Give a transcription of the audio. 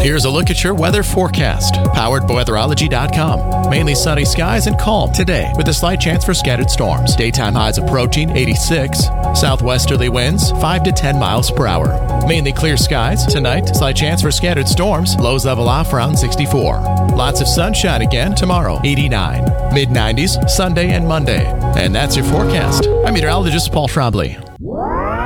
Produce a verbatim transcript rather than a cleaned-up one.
Here's a look at your weather forecast, powered by weatherology dot com. Mainly sunny skies and calm today, with a slight chance for scattered storms. Daytime highs approaching eighty-six. Southwesterly winds five to ten miles per hour. Mainly clear skies tonight. Slight chance for scattered storms. Lows level off around sixty-four. Lots of sunshine again tomorrow, eighty-nine. mid nineties Sunday and Monday. And that's your forecast. I'm meteorologist Paul Trombley.